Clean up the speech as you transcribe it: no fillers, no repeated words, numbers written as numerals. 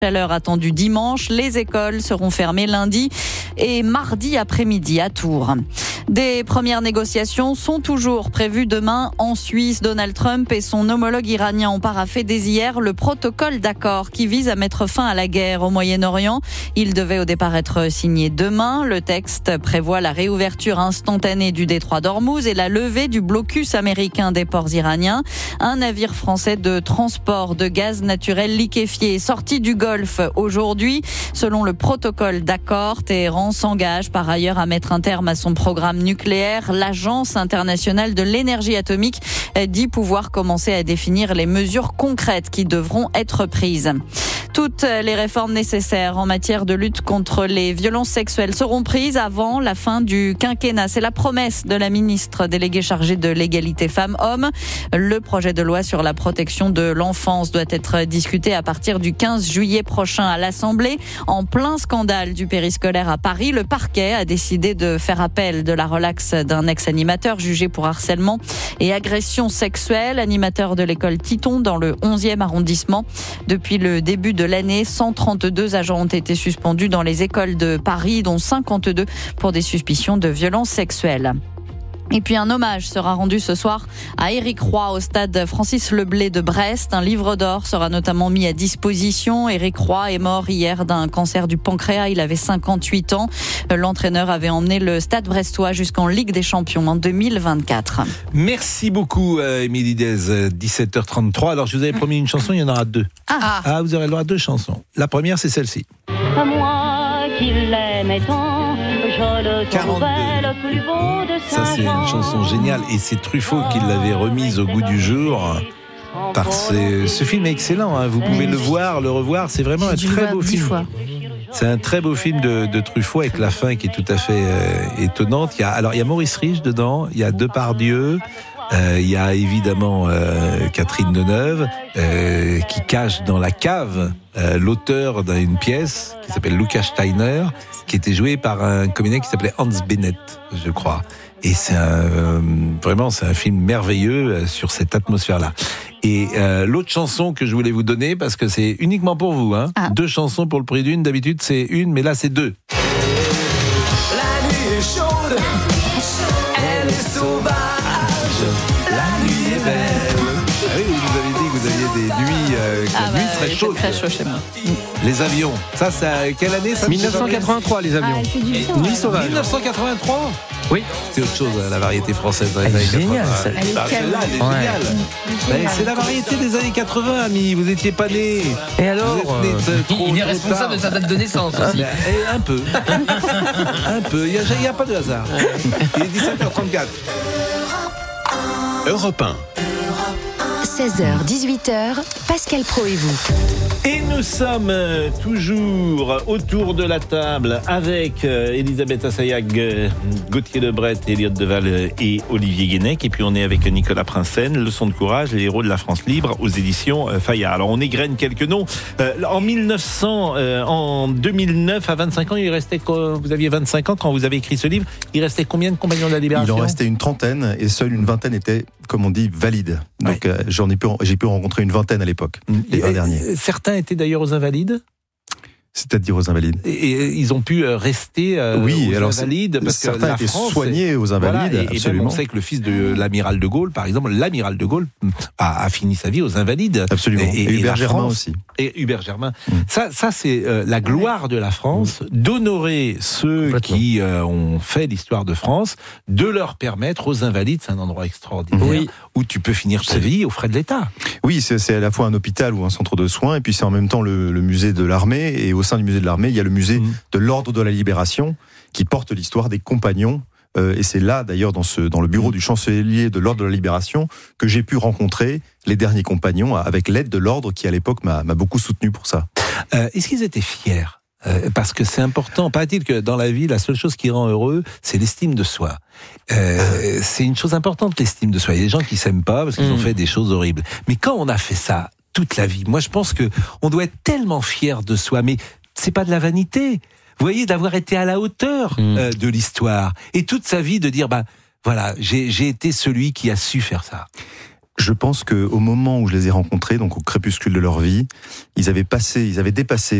Chaleur attendue dimanche, les écoles seront fermées lundi et mardi après-midi à Tours. Des premières négociations sont toujours prévues demain en Suisse. Donald Trump et son homologue iranien ont paraphé dès hier le protocole d'accord qui vise à mettre fin à la guerre au Moyen-Orient. Il devait au départ être signé demain. Le texte prévoit la réouverture instantanée du détroit d'Ormuz et la levée du blocus américain des ports iraniens. Un navire français de transport de gaz naturel liquéfié est sorti du Golfe aujourd'hui. Selon le protocole d'accord, Téhéran s'engage par ailleurs à mettre un terme à son programme nucléaire. L'Agence internationale de l'énergie atomique dit pouvoir commencer à définir les mesures concrètes qui devront être prises. Toutes les réformes nécessaires en matière de lutte contre les violences sexuelles seront prises avant la fin du quinquennat. C'est la promesse de la ministre déléguée chargée de l'égalité femmes-hommes. Le projet de loi sur la protection de l'enfance doit être discuté à partir du 15 juillet prochain à l'Assemblée. En plein scandale du périscolaire à Paris, le parquet a décidé de faire appel de la relaxe d'un ex-animateur jugé pour harcèlement et agression sexuelle, animateur de l'école Titon dans le 11e arrondissement. Depuis le début de l'année, 132 agents ont été suspendus dans les écoles de Paris, dont 52 pour des suspicions de violences sexuelles. Et puis un hommage sera rendu ce soir à Éric Roy au stade Francis Leblay de Brest. Un livre d'or sera notamment mis à disposition. Éric Roy est mort hier d'un cancer du pancréas. Il avait 58 ans. L'entraîneur avait emmené le stade brestois jusqu'en Ligue des Champions en 2024. Merci beaucoup, Émilie Dez. 17h33. Alors, je vous avais promis une chanson, il y en aura deux. Ah, vous aurez le droit à deux chansons. La première, c'est celle-ci. À moi qui l'aimais tant, je le trouvais le plus beau de sa Ça, c'est une chanson géniale. Et c'est Truffaut qui l'avait remise au goût du jour. Ce film est excellent. Hein. Vous pouvez le voir, le revoir. C'est vraiment un très beau film. C'est un très beau film de Truffaut avec la fin qui est tout à fait étonnante. Il y a Maurice Rich dedans. Il y a Depardieu. Il y a évidemment Catherine Deneuve qui cache dans la cave l'auteur d'une pièce qui s'appelle Lucas Steiner, qui était joué par un comédien qui s'appelait Hans Bennett, je crois. Et c'est un film merveilleux sur cette atmosphère-là. Et l'autre chanson que je voulais vous donner, parce que c'est uniquement pour vous, hein. Deux chansons pour le prix d'une. D'habitude c'est une, mais là c'est deux. La nuit est chaude, elle est sauvage, la nuit est belle. Ah oui, vous avez dit que vous aviez des nuits, la nuit serait chaude. Très chaud chez moi. Les avions, ça quelle année ça? 1983, les avions. Nuit sauvage. 1983. Oui. C'est autre chose, la variété française. Elle est géniale, celle-là. Celle-là, elle est géniale. C'est la variété des années 80, ami. Vous n'étiez pas né. Et alors Il est responsable de sa date de naissance aussi. Un peu. Un peu. Il n'y a pas de hasard. Il est 17h34. Europe 1. 16h, 18h, Pascal Praud et vous. Et nous sommes toujours autour de la table avec Elisabeth Assayag, Gauthier Lebret, Elliot Deval et Olivier Guénec. Et puis on est avec Nicolas Prinsen, Leçon de courage, les héros de la France libre aux éditions Fayard. Alors on égrène quelques noms. En 2009, à 25 ans, il restait, vous aviez 25 ans quand vous avez écrit ce livre, il restait combien de compagnons de la Libération? Il en restait une trentaine et seule une vingtaine était, comme on dit, valide. Donc j'ai pu rencontrer une vingtaine à l'époque, les 20 derniers. Certains étaient d'ailleurs aux Invalides? C'est-à-dire aux Invalides. Et ils ont pu rester aux Invalides parce que certains étaient soignés aux Invalides, voilà, absolument. Et on sait que le fils de l'amiral de Gaulle, par exemple, l'amiral de Gaulle a fini sa vie aux Invalides. Absolument. Et Hubert Germain aussi. Et Hubert Germain. Ça c'est la gloire de la France, d'honorer ceux qui ont fait l'histoire de France, de leur permettre aux Invalides, c'est un endroit extraordinaire où tu peux finir ta vie aux frais de l'État. Oui, c'est à la fois un hôpital ou un centre de soins, et puis c'est en même temps le musée de l'armée, et au sein du musée de l'armée, il y a le musée de l'Ordre de la Libération, qui porte l'histoire des compagnons, et c'est là d'ailleurs dans le bureau du chancelier de l'Ordre de la Libération que j'ai pu rencontrer les derniers compagnons, avec l'aide de l'Ordre qui à l'époque m'a beaucoup soutenu pour ça. Est-ce qu'ils étaient fiers? Parce que c'est important, paraît-il que dans la vie, la seule chose qui rend heureux, c'est l'estime de soi. C'est une chose importante, l'estime de soi. Il y a des gens qui s'aiment pas parce qu'ils ont fait des choses horribles. Mais quand on a fait ça toute la vie, moi je pense que on doit être tellement fier de soi, mais c'est pas de la vanité. Vous voyez, d'avoir été à la hauteur de l'histoire et toute sa vie de dire, voilà, j'ai été celui qui a su faire ça. Je pense qu'au moment où je les ai rencontrés, donc au crépuscule de leur vie, ils avaient dépassé